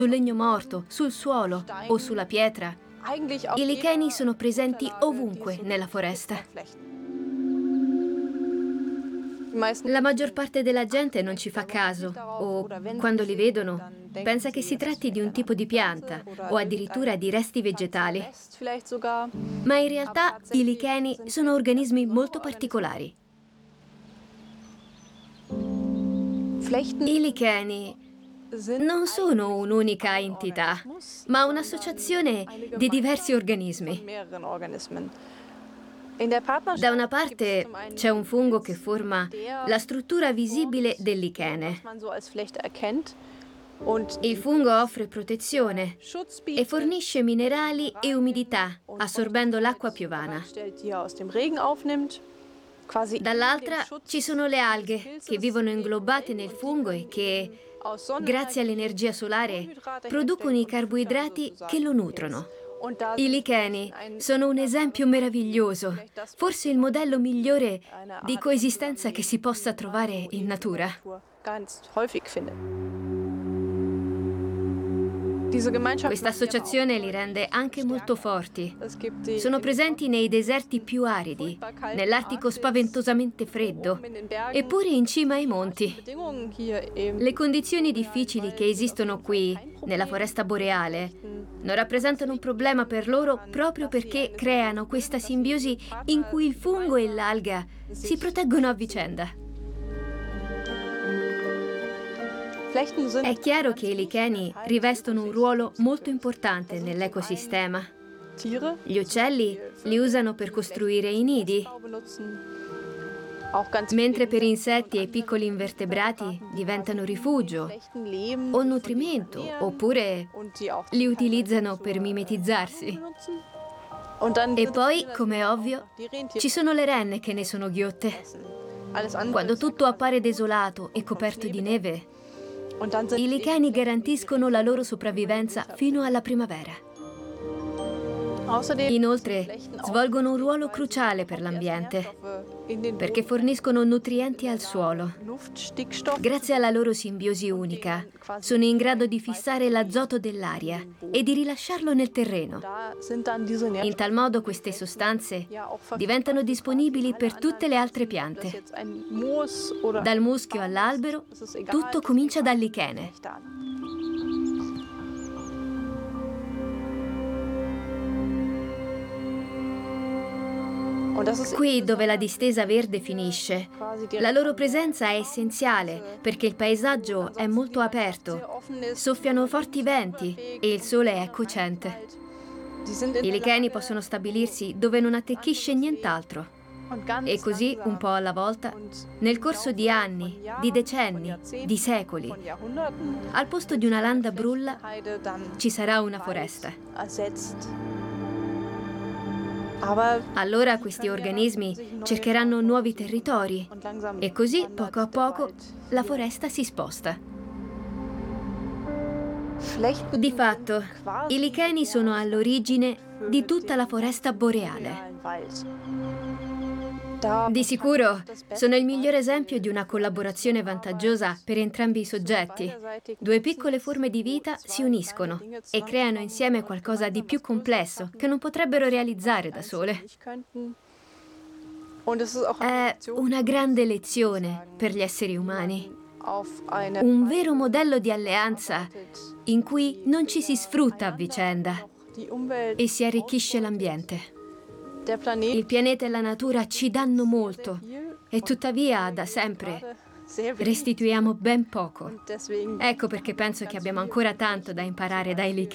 sul legno morto, sul suolo o sulla pietra. I licheni sono presenti ovunque nella foresta. La maggior parte della gente non ci fa caso o, quando li vedono, pensa che si tratti di un tipo di pianta o addirittura di resti vegetali. Ma in realtà i licheni sono organismi molto particolari. I licheni non sono un'unica entità, ma un'associazione di diversi organismi. Da una parte c'è un fungo che forma la struttura visibile del lichene. Il fungo offre protezione e fornisce minerali e umidità, assorbendo l'acqua piovana. Dall'altra ci sono le alghe, che vivono inglobate nel fungo e che, grazie all'energia solare, producono i carboidrati che lo nutrono. I licheni sono un esempio meraviglioso, forse il modello migliore di coesistenza che si possa trovare in natura. Questa associazione li rende anche molto forti. Sono presenti nei deserti più aridi, nell'Artico spaventosamente freddo, eppure in cima ai monti. Le condizioni difficili che esistono qui, nella foresta boreale, non rappresentano un problema per loro proprio perché creano questa simbiosi in cui il fungo e l'alga si proteggono a vicenda. È chiaro che i licheni rivestono un ruolo molto importante nell'ecosistema. Gli uccelli li usano per costruire i nidi, mentre per insetti e piccoli invertebrati diventano rifugio o nutrimento, oppure li utilizzano per mimetizzarsi. E poi, come è ovvio, ci sono le renne che ne sono ghiotte. Quando tutto appare desolato e coperto di neve, i licheni garantiscono la loro sopravvivenza fino alla primavera. Inoltre, svolgono un ruolo cruciale per l'ambiente, perché forniscono nutrienti al suolo. Grazie alla loro simbiosi unica, sono in grado di fissare l'azoto dell'aria e di rilasciarlo nel terreno. In tal modo queste sostanze diventano disponibili per tutte le altre piante. Dal muschio all'albero, tutto comincia dal lichene. Qui dove la distesa verde finisce, la loro presenza è essenziale perché il paesaggio è molto aperto, soffiano forti venti e il sole è cocente. I licheni possono stabilirsi dove non attecchisce nient'altro. E così, un po' alla volta, nel corso di anni, di decenni, di secoli, al posto di una landa brulla ci sarà una foresta. Allora questi organismi cercheranno nuovi territori e così, poco a poco, la foresta si sposta. Di fatto, i licheni sono all'origine di tutta la foresta boreale. Di sicuro sono il miglior esempio di una collaborazione vantaggiosa per entrambi i soggetti. Due piccole forme di vita si uniscono e creano insieme qualcosa di più complesso che non potrebbero realizzare da sole. È una grande lezione per gli esseri umani. Un vero modello di alleanza in cui non ci si sfrutta a vicenda e si arricchisce l'ambiente. Il pianeta e la natura ci danno molto e tuttavia, da sempre, restituiamo ben poco. Ecco perché penso che abbiamo ancora tanto da imparare dai licheni.